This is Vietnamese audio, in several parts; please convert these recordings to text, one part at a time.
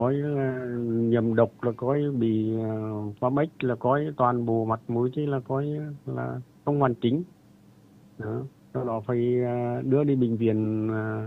Có nhầm độc là có bị phá ếch, là có toàn bộ mặt mũi chứ là có là không hoàn chỉnh đó. Sau đó phải đưa đi bệnh viện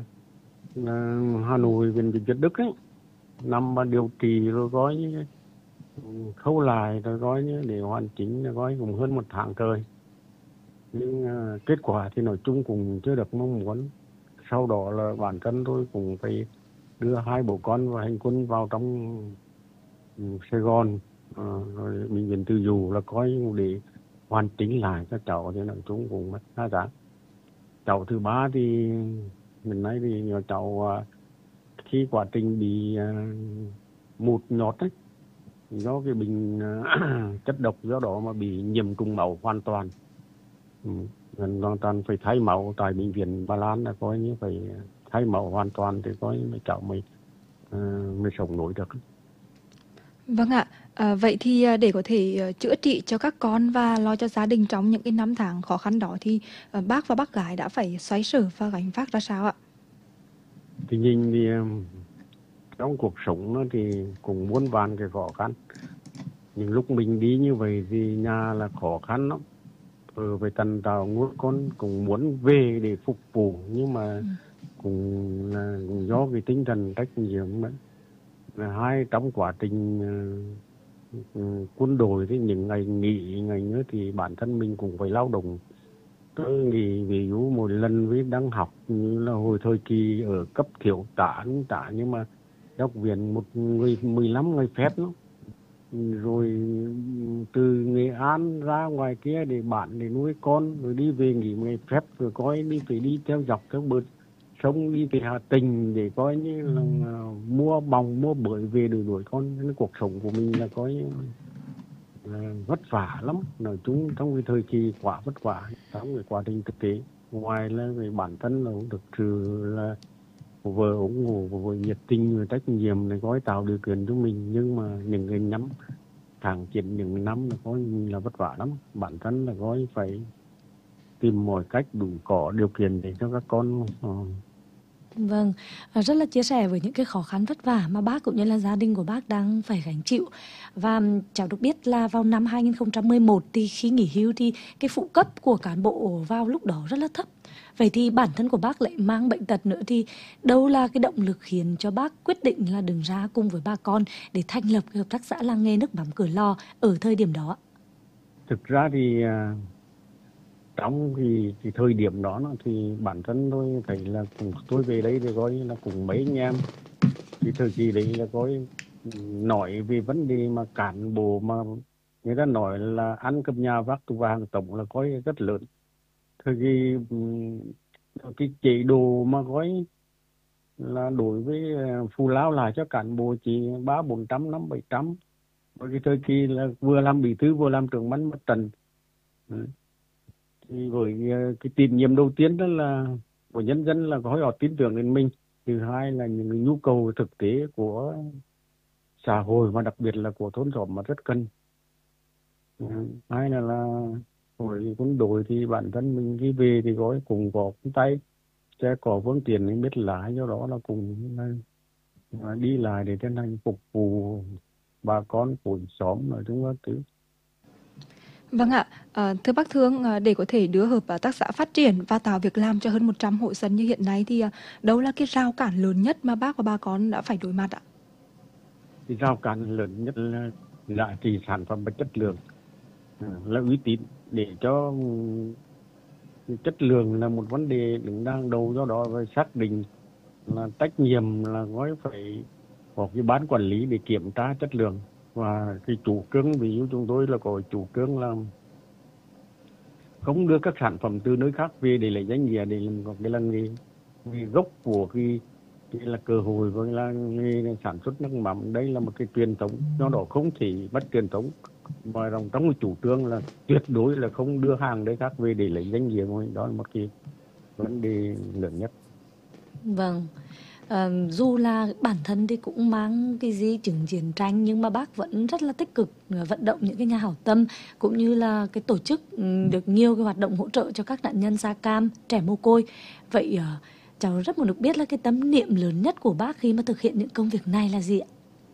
Hà Nội, viện Việt Đức ấy, nằm và điều trị rồi có khâu lại rồi có để hoàn chỉnh rồi có cũng hơn một tháng trời. Nhưng kết quả thì nói chung cũng chưa được mong muốn. Sau đó là bản thân tôi cũng phải đưa hai bố con và hành quân vào trong Sài Gòn, rồi bệnh viện Từ Dũ là coi để hoàn chỉnh lại cho cháu, thì nói chung cũng mất 2 tháng. Cháu thứ ba thì mình nói thì cháu khi quá trình bị mụt nhọt ấy, do cái bệnh chất độc, do đó mà bị nhiễm trùng máu hoàn toàn. Gần hoàn toàn phải thay máu tại bệnh viện Ba Lan, là coi như phải thay máu hoàn toàn thì coi như cháu mới sống nổi được. Vâng ạ, vậy thì để có thể chữa trị cho các con và lo cho gia đình trong những cái năm tháng khó khăn đó thì bác và bác gái đã phải xoay sở và gánh vác ra sao ạ? Thì nhìn thì trong cuộc sống nó thì cũng muôn vàn cái khó khăn. Những lúc mình đi như vậy thì nhà là khó khăn lắm. Về tần tàu nuôi con cũng muốn về để phục vụ, nhưng mà cũng là do cái tinh thần trách nhiệm ấy. Hai trong quá trình quân đội thì những ngày nghỉ ngày nữa thì bản thân mình cũng phải lao động. Tôi nghĩ ví dụ một lần với đang học như là hồi thời kỳ ở cấp thiếu tá nhưng mà học viện một người 15 ngày phép lắm. Rồi từ Nghệ An ra ngoài kia để bạn để nuôi con, rồi đi về nghỉ ngày phép, rồi coi đi phải đi theo dọc theo bờ sông đi về Hà Tĩnh để coi như là mua bòng mua bưởi về để đuổi con. Cái cuộc sống của mình là coi vất vả lắm, nói chung trong cái thời kỳ quá vất vả trong cái quá trình thực tế. Ngoài là về bản thân là cũng thực sự là vợ ủng hộ và vợ nhiệt tình và trách nhiệm này gói tạo điều kiện cho mình, nhưng mà những cái năm tháng chiến những năm là coi là vất vả lắm. Bản thân là gói phải tìm mọi cách đủ có điều kiện để cho các con. Vâng, rất là chia sẻ với những cái khó khăn vất vả mà bác cũng như là gia đình của bác đang phải gánh chịu. Và cháu được biết là vào năm 2011 thì khi nghỉ hưu thì cái phụ cấp của cán bộ vào lúc đó rất là thấp. Vậy thì bản thân của bác lại mang bệnh tật nữa, thì đâu là cái động lực khiến cho bác quyết định là đứng ra cùng với bà con để thành lập cái hợp tác xã làng nghề nước mắm Cửa Lò ở thời điểm đó? Thực ra thì trong cái thời điểm đó thì bản thân tôi thấy là tôi về đây thì coi là cùng mấy anh em cái thời kỳ đấy là coi nói về vấn đề mà cán bộ mà người ta nói là ăn cơm nhà vác tù vàng tổng là coi rất lớn. Thời kỳ cái chế độ mà coi là đối với phù lao lại cho cán bộ chỉ 300-400 500-700. Và cái thời kỳ là vừa làm bí thư vừa làm trưởng ban mặt trận. Thì với cái tín nhiệm đầu tiên đó là của nhân dân là có họ tin tưởng đến mình. Thứ hai là những cái nhu cầu thực tế của xã hội và đặc biệt là của thôn xóm mà rất cần. Hai là với quân đội thì bản thân mình đi về thì có cùng có tay sẽ có phương tiện mình biết lái, do đó là cùng đi lại để tiến hành phục vụ bà con của xóm nói chung là thứ. Vâng ạ, thưa bác Thương, để có thể đưa hợp tác xã phát triển và tạo việc làm cho hơn 100 hộ dân như hiện nay thì đâu là cái rào cản lớn nhất mà bác và bà con đã phải đối mặt ạ? Cái rào cản lớn nhất là giá trị sản phẩm và chất lượng, là uy tín. Để cho chất lượng là một vấn đề đứng hàng đầu, do đó phải xác định là trách nhiệm là gói phải có cái ban quản lý để kiểm tra chất lượng. Và cái chủ trương ví dụ chúng tôi là có chủ trương là không đưa các sản phẩm từ nơi khác về để lấy danh nghĩa, để làm cái là nghề gốc của cái là cơ hội với là nghề sản xuất nước mắm. Đây là một cái truyền thống, do đó không thể mất truyền thống. Và trong cái chủ trương là tuyệt đối là không đưa hàng đấy khác về để lấy danh nghĩa của mình. Đó là một cái vấn đề lớn nhất. Vâng, dù là bản thân thì cũng mang cái di chứng chiến tranh, nhưng mà bác vẫn rất là tích cực vận động những cái nhà hảo tâm cũng như là cái tổ chức được nhiều cái hoạt động hỗ trợ cho các nạn nhân da cam, trẻ mồ côi. Vậy cháu rất muốn được biết là cái tâm niệm lớn nhất của bác khi mà thực hiện những công việc này là gì ạ?